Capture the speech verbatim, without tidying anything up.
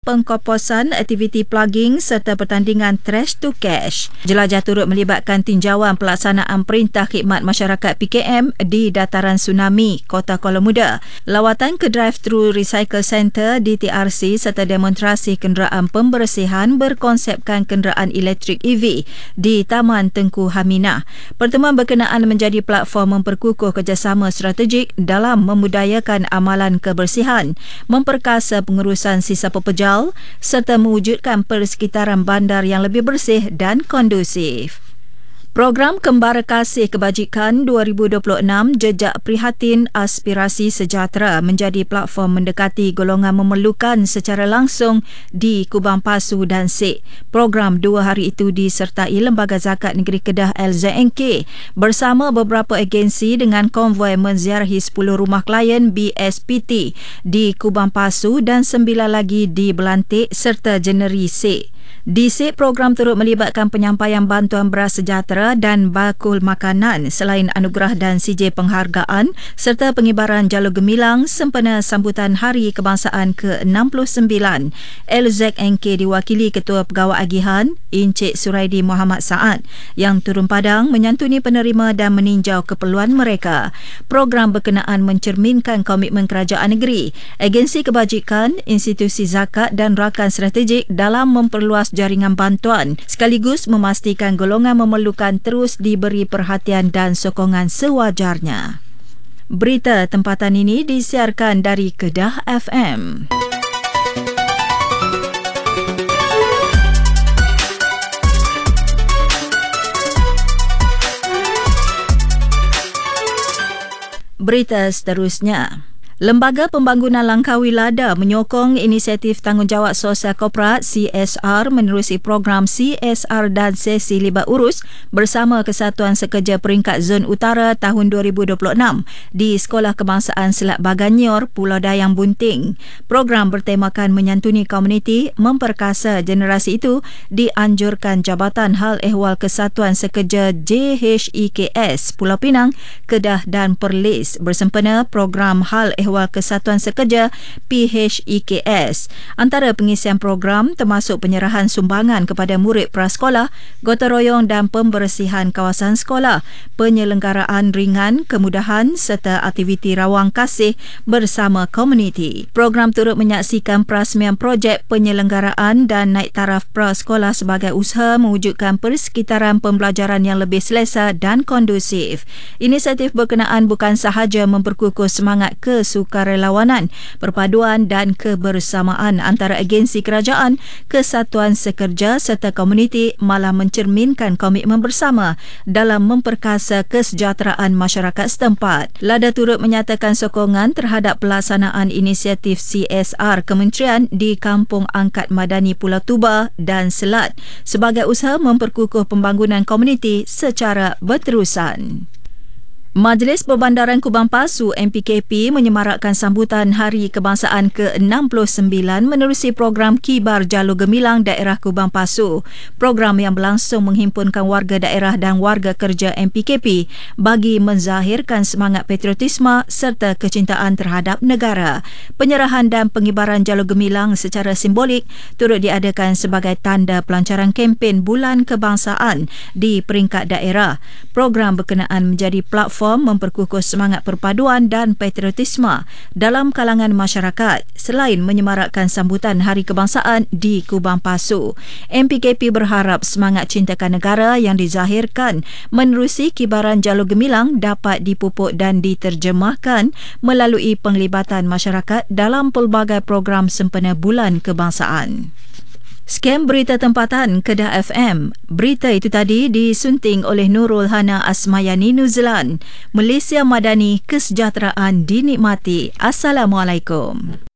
pengkoposan, aktiviti plugging serta pertandingan Trash to Cash. Jelajah turut melibatkan tinjauan pelaksanaan Perintah Khidmat Masyarakat P K M di Dataran Tsunami, Kota Kuala Muda, lawatan ke Drive-Thru Recycle Centre D T R C serta demonstrasi kenderaan pembersihan berkonsepkan kenderaan elektrik E V di Taman Tengku Haminah. Pertemuan berkenaan menjadi platform memperkukuh kerjasama strategik dalam memudayakan amalan kebersihan, memperkasa pengurusan sisa pepejal serta mewujudkan persekitaran bandar yang lebih bersih dan kondusif. Program Kembara Kasih Kebajikan dua ribu dua puluh enam Jejak Prihatin Aspirasi Sejahtera menjadi platform mendekati golongan memerlukan secara langsung di Kubang Pasu dan Sek. Program dua hari itu disertai Lembaga Zakat Negeri Kedah L Z N K bersama beberapa agensi dengan konvoi menziarahi sepuluh rumah klien B S P T di Kubang Pasu dan sembilan lagi di Belantik serta Jeneri Sek. Di Sek, program turut melibatkan penyampaian bantuan beras sejahtera dan bakul makanan selain anugerah dan C J penghargaan serta pengibaran jalur gemilang sempena sambutan Hari Kebangsaan ke enam puluh sembilan. L Z N K diwakili Ketua Pegawai Agihan Encik Suraidi Muhammad Saad yang turun padang menyantuni penerima dan meninjau keperluan mereka. Program berkenaan mencerminkan komitmen kerajaan negeri, agensi kebajikan, institusi zakat dan rakan strategik dalam memperluas jaringan bantuan sekaligus memastikan golongan memerlukan terus diberi perhatian dan sokongan sewajarnya. Berita tempatan ini disiarkan dari Kedah F M. Berita seterusnya. Lembaga Pembangunan Langkawi Lada menyokong inisiatif Tanggungjawab Sosial Korporat C S R menerusi program C S R dan sesi libat urus bersama Kesatuan Sekerja Peringkat Zon Utara tahun dua ribu dua puluh enam di Sekolah Kebangsaan Selat Baganyor, Pulau Dayang Bunting. Program bertemakan menyantuni komuniti, memperkasa generasi itu dianjurkan Jabatan Hal Ehwal Kesatuan Sekerja J H E K S Pulau Pinang, Kedah dan Perlis bersempena program Hal Ehwal Kesatuan Sekerja P H E K S. Antara pengisian program termasuk penyerahan sumbangan kepada murid prasekolah, gotong royong dan pembersihan kawasan sekolah, penyelenggaraan ringan, kemudahan serta aktiviti rawang kasih bersama komuniti. Program turut menyaksikan perasmian projek penyelenggaraan dan naik taraf prasekolah sebagai usaha mewujudkan persekitaran pembelajaran yang lebih selesa dan kondusif. Inisiatif berkenaan bukan sahaja memperkukuh semangat kesulitan sukarelawanan, perpaduan dan kebersamaan antara agensi kerajaan, kesatuan sekerja serta komuniti, malah mencerminkan komitmen bersama dalam memperkasa kesejahteraan masyarakat setempat. Lada turut menyatakan sokongan terhadap pelaksanaan inisiatif C S R Kementerian di Kampung Angkat Madani Pulau Tuba dan Selat sebagai usaha memperkukuh pembangunan komuniti secara berterusan. Majlis Perbandaran Kubang Pasu M P K P menyemarakkan sambutan Hari Kebangsaan ke enam puluh sembilan menerusi program Kibar Jalur Gemilang Daerah Kubang Pasu. Program yang berlangsung menghimpunkan warga daerah dan warga kerja M P K P bagi menzahirkan semangat patriotisme serta kecintaan terhadap negara. Penyerahan dan pengibaran jalur gemilang secara simbolik turut diadakan sebagai tanda pelancaran kempen Bulan Kebangsaan di peringkat daerah. Program berkenaan menjadi platform memperkukuh semangat perpaduan dan patriotisme dalam kalangan masyarakat selain menyemarakkan sambutan Hari Kebangsaan di Kubang Pasu. M P K P berharap semangat cintakan negara yang dizahirkan menerusi kibaran jalur gemilang dapat dipupuk dan diterjemahkan melalui penglibatan masyarakat dalam pelbagai program sempena Bulan Kebangsaan. Sekian berita tempatan Kedah F M. Berita itu tadi disunting oleh Nurul Hana Asmayani New Zealand. Malaysia Madani, kesejahteraan dinikmati. Assalamualaikum.